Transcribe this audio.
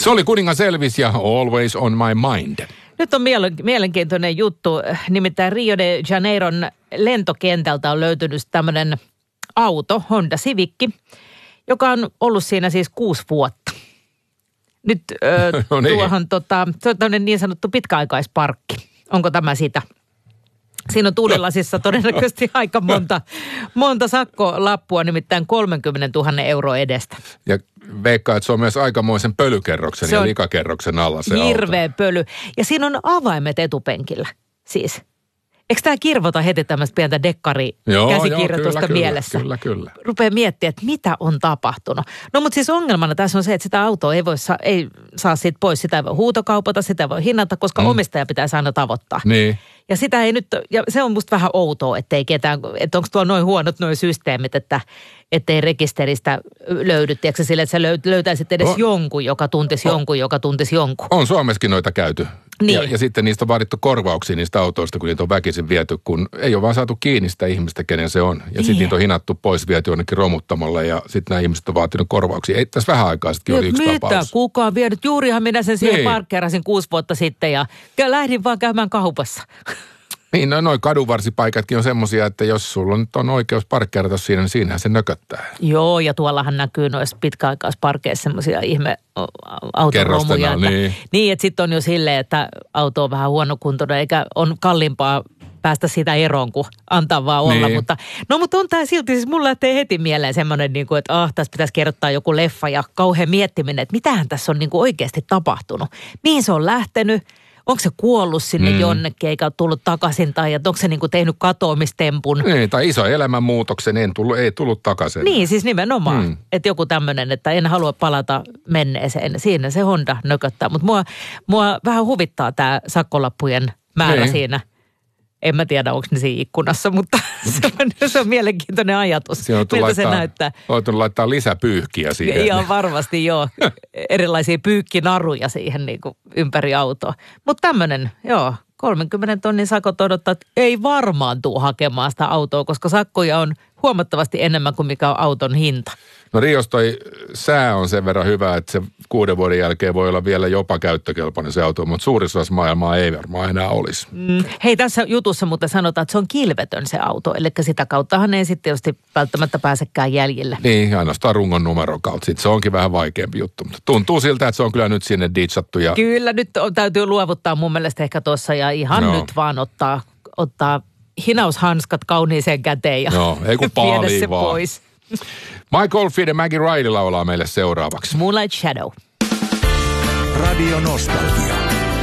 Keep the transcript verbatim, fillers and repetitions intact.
Se oli Kuningas Elvis ja Always on my mind. Nyt on mielenkiintoinen juttu. Nimittäin Rio de Janeiron lentokentältä on löytynyt tämmöinen auto, Honda Civic, joka on ollut siinä siis kuusi vuotta. Nyt ö, no niin. tuohon tota, se on tämmöinen niin sanottu pitkäaikaisparkki. Onko tämä sitä? Siinä on tuulilasissa todennäköisesti aika monta, monta sakkolappua, nimittäin kolmekymmentätuhatta euroa edestä. Ja veikkaa, että se on myös aikamoisen pölykerroksen ja likakerroksen alla se auto. Hirveä pöly. Ja siinä on avaimet etupenkillä siis. Eikö tämä kirvota heti tämmöistä pientä dekkari-käsikirjoitusta mielessä? Kyllä, kyllä. Rupee miettimään, että mitä on tapahtunut. No mutta siis ongelmana tässä on se, että sitä autoa ei voi saa, ei saa siitä pois. Sitä ei voi huutokaupata, sitä ei voi hinnata, koska mm. omistaja pitää aina tavoittaa. Niin. Ja sitä ei nyt, ja se on musta vähän outoa, ettei ketään, että onko tuolla noin huonot noin systeemit, että ettei rekisteristä löydy, tiedätkö sille, että sä löytäisit edes no. jonkun, joka tuntisi no. jonkun, joka tuntisi jonkun. On Suomessakin noita käyty. Niin. Ja, ja sitten niistä on vaadittu korvauksia niistä autoista, kun niitä on väkisin viety, kun ei ole vaan saatu kiinni sitä ihmistä, kenen se on. Ja niin. sitten niitä on hinattu pois, viety jonnekin romuttamalle ja sitten nämä ihmiset on vaatinut korvauksia. Ei, tässä vähän aikaa sittenkin oli yksi mitä? tapaus. Mitä? Kuka on vienyt? Juurihan minä sen siihen niin. parkkeerasin kuusi vuotta sitten ja lähdin vaan käymään kaupassa. Niin, no noin kadunvarsipaikatkin on semmoisia, että jos sulla nyt on oikeus parkkeerata siinä, niin siinähän se nököttää. Joo, ja tuollahan näkyy noissa pitkäaikaisparkeissa semmoisia ihme autoromuja. Että, niin. Niin, että sitten on jo silleen, että auto on vähän huonokuntoinen, eikä on kalliimpaa päästä siitä eroon, kuin antaa vaan olla. Niin. Mutta, no mutta on tämä silti, siis mulla lähtee heti mieleen semmoinen, niin kuin, että ah, tässä pitäisi kerrottaa joku leffa ja kauhean miettiminen, että mitähän tässä on niin kuin oikeasti tapahtunut. Mihin se on lähtenyt? Onko se kuollut sinne mm. jonnekin eikä ole tullut takaisin tai onko se niinku tehnyt katoamistempun? Niin, tai iso elämänmuutoksen ei tullut, ei tullut takaisin. Niin, siis nimenomaan. Mm. Että joku tämmöinen, että en halua palata menneeseen. Siinä se Honda nököttää. Mutta mua, mua vähän huvittaa tämä sakkolappujen määrä niin. siinä. En mä tiedä, onko ne siinä ikkunassa, mutta se on, se on mielenkiintoinen ajatus. Miltä laittaa, se näyttää? Voitu laittaa lisäpyyhkiä siihen. Ihan varmasti, joo. Erilaisia pyykkinaruja siihen niin kuin ympäri autoa. Mutta tämmöinen, joo, kolmenkymmenen tonnin sakot odottaa, että ei varmaan tule hakemaan sitä autoa, koska sakkoja on huomattavasti enemmän kuin mikä on auton hinta. No Rios toi sää on sen verran hyvä, että se kuuden vuoden jälkeen voi olla vielä jopa käyttökelpoinen se auto, mutta suurissa osassa maailmaa ei varmaan enää olisi. Mm. Hei, tässä jutussa mutta sanotaan, että se on kilvetön se auto, eli sitä kauttahan ei sitten tietysti välttämättä pääsekään jäljille. Niin, ainoastaan rungon numeron kautta. Sitten se onkin vähän vaikeampi juttu, mutta tuntuu siltä, että se on kyllä nyt sinne ditchattu. Ja... Kyllä, nyt on, täytyy luovuttaa mun mielestä ehkä tuossa ja ihan no. nyt vaan ottaa, ottaa hinaushanskat kauniiseen käteen ja no, ei kun viedä se vaan pois. Mike Oldfield ja Maggie Riley laulaa meille seuraavaksi. Moonlight Shadow. Radio Nostalgia.